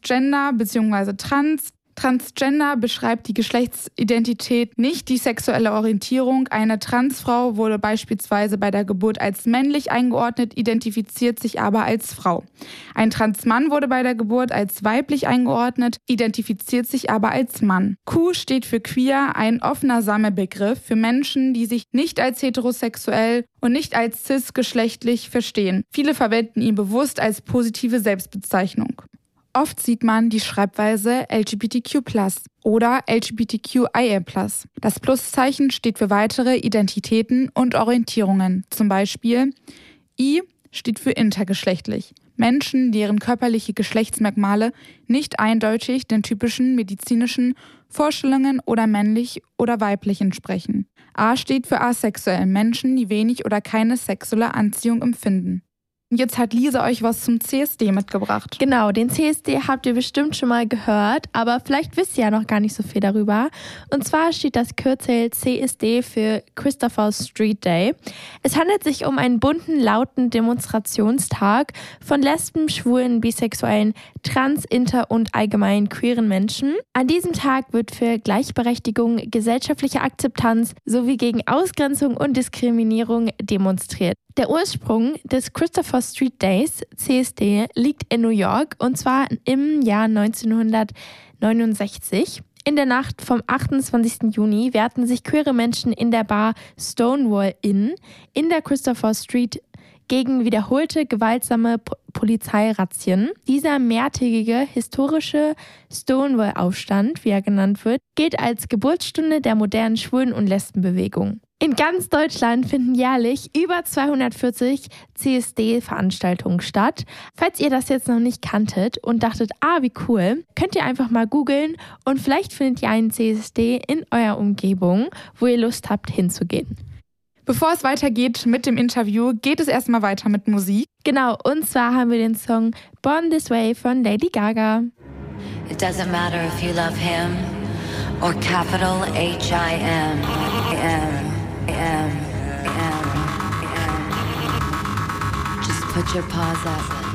Transgender bzw. Trans. Transgender beschreibt die Geschlechtsidentität, nicht die sexuelle Orientierung. Eine Transfrau wurde beispielsweise bei der Geburt als männlich eingeordnet, identifiziert sich aber als Frau. Ein Transmann wurde bei der Geburt als weiblich eingeordnet, identifiziert sich aber als Mann. Q steht für queer, ein offener Sammelbegriff für Menschen, die sich nicht als heterosexuell und nicht als cisgeschlechtlich verstehen. Viele verwenden ihn bewusst als positive Selbstbezeichnung. Oft sieht man die Schreibweise LGBTQ+ oder LGBTQIA+. Das Pluszeichen steht für weitere Identitäten und Orientierungen. Zum Beispiel I steht für intergeschlechtlich. Menschen, deren körperliche Geschlechtsmerkmale nicht eindeutig den typischen medizinischen Vorstellungen oder männlich oder weiblich entsprechen. A steht für asexuell. Menschen, die wenig oder keine sexuelle Anziehung empfinden. Jetzt hat Lisa euch was zum CSD mitgebracht. Genau, den CSD habt ihr bestimmt schon mal gehört, aber vielleicht wisst ihr ja noch gar nicht so viel darüber. Und zwar steht das Kürzel CSD für Christopher Street Day. Es handelt sich um einen bunten, lauten Demonstrationstag von Lesben, Schwulen, Bisexuellen, Trans-, Inter- und allgemein queeren Menschen. An diesem Tag wird für Gleichberechtigung, gesellschaftliche Akzeptanz sowie gegen Ausgrenzung und Diskriminierung demonstriert. Der Ursprung des Christopher Street Days, CSD, liegt in New York und zwar im Jahr 1969. In der Nacht vom 28. Juni wehrten sich queere Menschen in der Bar Stonewall Inn in der Christopher Street gegen wiederholte gewaltsame Polizeirazzien. Dieser mehrtägige historische Stonewall-Aufstand, wie er genannt wird, gilt als Geburtsstunde der modernen Schwulen- und Lesbenbewegung. In ganz Deutschland finden jährlich über 240 CSD-Veranstaltungen statt. Falls ihr das jetzt noch nicht kanntet und dachtet, wie cool, könnt ihr einfach mal googeln und vielleicht findet ihr einen CSD in eurer Umgebung, wo ihr Lust habt hinzugehen. Bevor es weitergeht mit dem Interview, geht es erstmal weiter mit Musik. Genau, und zwar haben wir den Song Born This Way von Lady Gaga. It doesn't matter if you love him or capital H-I-M. Just put your paws up.